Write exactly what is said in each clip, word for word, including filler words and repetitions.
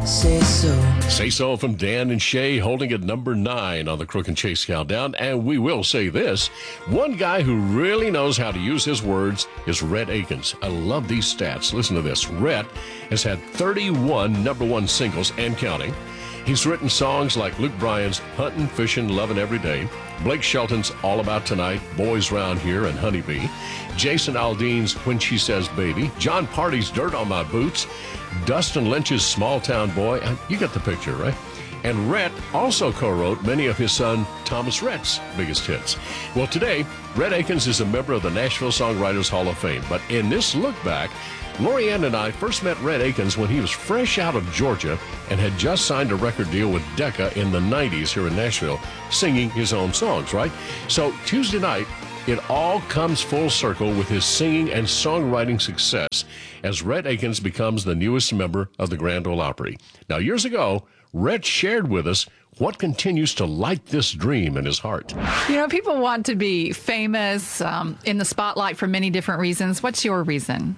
Say so. Say So from Dan and Shay, holding at number nine on the Crook and Chase Countdown. And we will say this, one guy who really knows how to use his words is Rhett Akins. I love these stats. Listen to this. Rhett has had thirty-one number one singles and counting. He's written songs like Luke Bryan's Huntin', Fishin', Lovin' Every Day, Blake Shelton's All About Tonight, Boys Round Here, and Honeybee, Jason Aldean's When She Says Baby, John Party's Dirt on My Boots, Dustin Lynch's Small Town Boy. You get the picture, right? And Rhett also co-wrote many of his son Thomas Rhett's biggest hits. Well, today, Rhett Akins is a member of the Nashville Songwriters Hall of Fame. But in this look back, Lorianne and I first met Rhett Akins when he was fresh out of Georgia and had just signed a record deal with Decca in the nineties here in Nashville, singing his own songs, right? So Tuesday night, it all comes full circle with his singing and songwriting success as Rhett Akins becomes the newest member of the Grand Ole Opry. Now, years ago, Rhett shared with us what continues to light this dream in his heart. You know, people want to be famous, um, in the spotlight for many different reasons. What's your reason?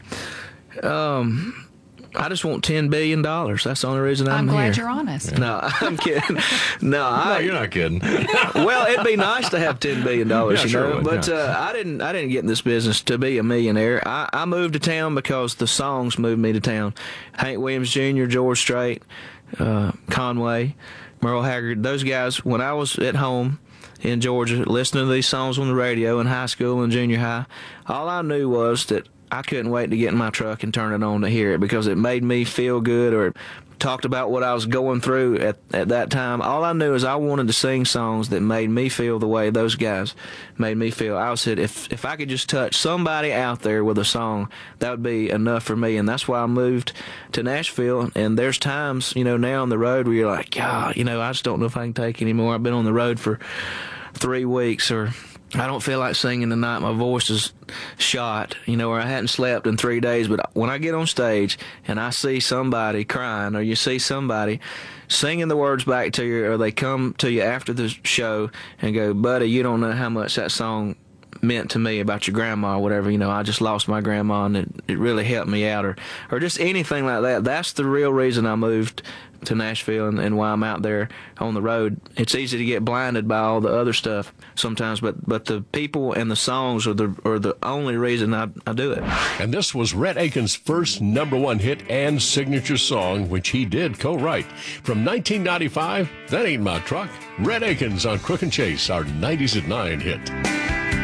Um, I just want ten billion dollars. That's the only reason I'm, I'm glad here. you're honest. No, I'm kidding. No, I, No, you're not kidding. well, it'd be nice to have ten billion dollars, Yeah, you sure know. would, but yeah. uh, I didn't. I didn't get in this business to be a millionaire. I, I moved to town because the songs moved me to town. Hank Williams Junior, George Strait, uh, Conway, Merle Haggard. Those guys. When I was at home in Georgia, listening to these songs on the radio in high school and junior high, all I knew was that I couldn't wait to get in my truck and turn it on to hear it because it made me feel good or talked about what I was going through at, at that time. All I knew is I wanted to sing songs that made me feel the way those guys made me feel. I said, if if I could just touch somebody out there with a song, that would be enough for me. And that's why I moved to Nashville. And there's times, you know, now on the road where you're like, God, you know, I just don't know if I can take anymore. I've been on the road for three weeks or I don't feel like singing tonight. My voice is shot, you know, or I hadn't slept in three days. But when I get on stage and I see somebody crying or you see somebody singing the words back to you or they come to you after the show and go, buddy, you don't know how much that song meant to me about your grandma or whatever, you know, I just lost my grandma and it, it really helped me out or, or just anything like that. That's the real reason I moved to Nashville and, and why I'm out there on the road. It's easy to get blinded by all the other stuff sometimes, but but the people and the songs are the are the only reason I, I do it. And this was Rhett Akins' first number one hit and signature song, which he did co-write. From nineteen ninety-five, That Ain't My Truck, Rhett Akins on Crook and Chase, our nineties at nine hit.